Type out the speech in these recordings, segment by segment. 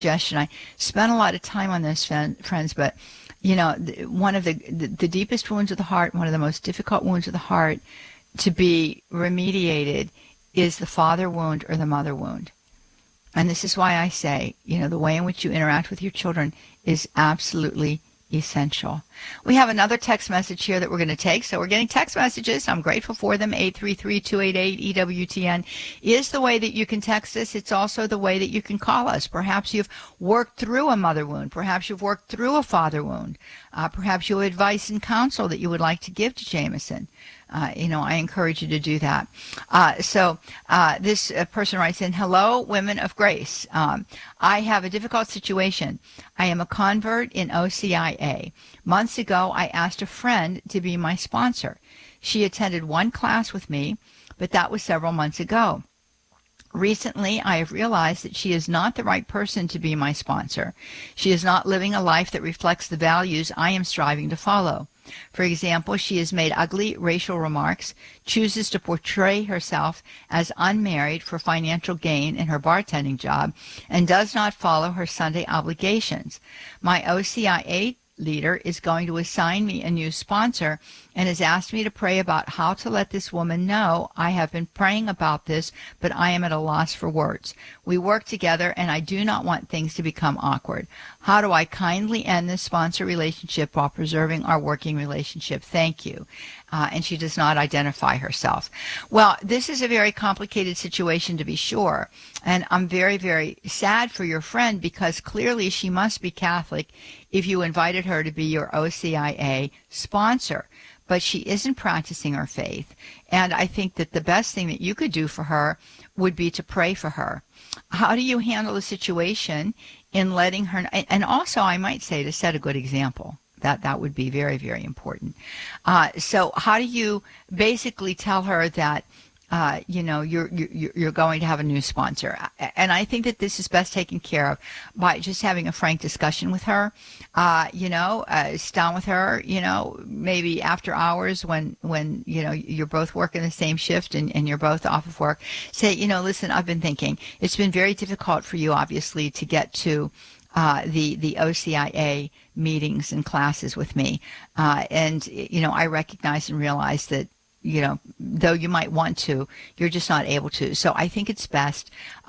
suggestion. I spent a lot of time on this, friends, but one of the deepest wounds of the heart, one of the most difficult wounds of the heart to be remediated is the father wound or the mother wound. And this is why I say, the way in which you interact with your children is absolutely essential. We have another text message here that we're going to take. So we're getting text messages. I'm grateful for them. 833-288-EWTN is the way that you can text us. It's also the way that you can call us. Perhaps you've worked through a mother wound. Perhaps you've worked through a father wound. Perhaps you have advice and counsel that you would like to give to Jameson. I encourage you to do that. This person writes in, hello, women of grace. I have a difficult situation. I am a convert in OCIA. Months ago, I asked a friend to be my sponsor. She attended one class with me, but that was several months ago. Recently, I have realized that she is not the right person to be my sponsor. She is not living a life that reflects the values I am striving to follow. For example, she has made ugly racial remarks, chooses to portray herself as unmarried for financial gain in her bartending job, and does not follow her Sunday obligations. My OCIA leader is going to assign me a new sponsor and has asked me to pray about how to let this woman know. I have been praying about this, but I am at a loss for words. We work together and I do not want things to become awkward. How do I kindly end this sponsor relationship while preserving our working relationship? Thank you. And she does not identify herself. Well, this is a very complicated situation, to be sure. And I'm very, very sad for your friend, because clearly she must be Catholic if you invited her to be your OCIA sponsor. But she isn't practicing her faith. And I think that the best thing that you could do for her would be to pray for her. How do you handle the situation in letting her, and also I might say to set a good example. That would be very, very important. So how do you basically tell her that you're going to have a new sponsor? And I think that this is best taken care of by just having a frank discussion with her. Sit down with her, maybe after hours when you're both working the same shift and you're both off of work. Say, listen, I've been thinking. It's been very difficult for you, obviously, to get to the OCIA meetings and classes with me. I recognize and realize that, though you might want to, you're just not able to. So I think it's best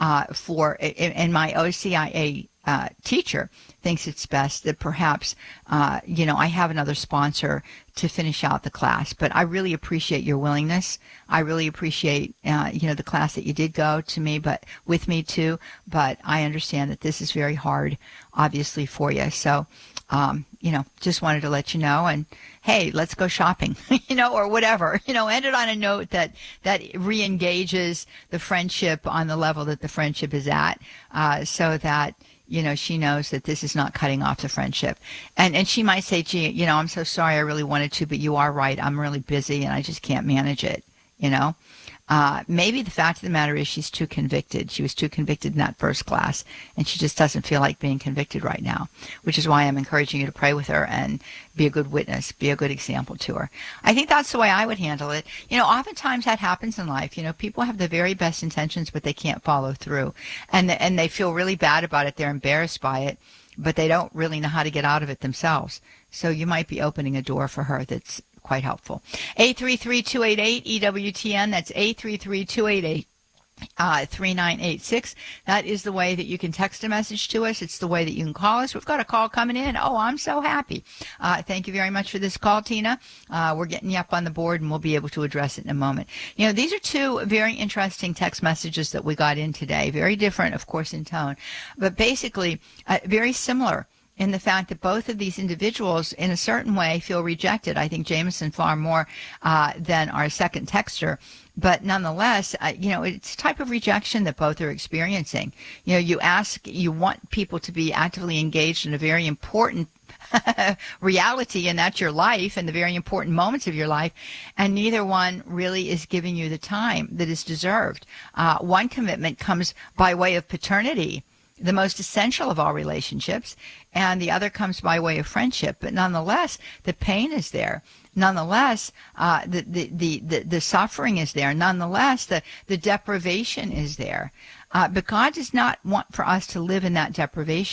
and my OCIA teacher thinks it's best that perhaps, I have another sponsor to finish out the class. But I really appreciate your willingness. I really appreciate, the class that you did go to me, but with me too. But I understand that this is very hard, obviously, for you. So, just wanted to let you know. And hey, let's go shopping, or whatever, end it on a note that re-engages the friendship on the level that the friendship is at, so that, she knows that this is not cutting off the friendship. And she might say, gee, I'm so sorry, I really wanted to, but you are right. I'm really busy and I just can't manage it, Maybe the fact of the matter is she's too convicted. She was too convicted in that first class, and she just doesn't feel like being convicted right now, which is why I'm encouraging you to pray with her and be a good witness, be a good example to her. I think that's the way I would handle it. Oftentimes that happens in life. People have the very best intentions, but they can't follow through, and they feel really bad about it. They're embarrassed by it, but they don't really know how to get out of it themselves. So you might be opening a door for her that's quite helpful. 833-288-EWTN. That's 833-288-3986. That is the way that you can text a message to us. It's the way that you can call us. We've got a call coming in. Oh, I'm so happy. Thank you very much for this call, Tina. We're getting you up on the board, and we'll be able to address it in a moment. These are two very interesting text messages that we got in today. Very different, of course, in tone, but basically very similar in the fact that both of these individuals, in a certain way, feel rejected. I think Jameson far more than our second texter. But nonetheless, it's a type of rejection that both are experiencing. You want people to be actively engaged in a very important reality, and that's your life and the very important moments of your life, and neither one really is giving you the time that is deserved. One commitment comes by way of paternity, the most essential of all relationships, and the other comes by way of friendship. But nonetheless, the pain is there. Nonetheless, the suffering is there. Nonetheless, the deprivation is there. But God does not want for us to live in that deprivation.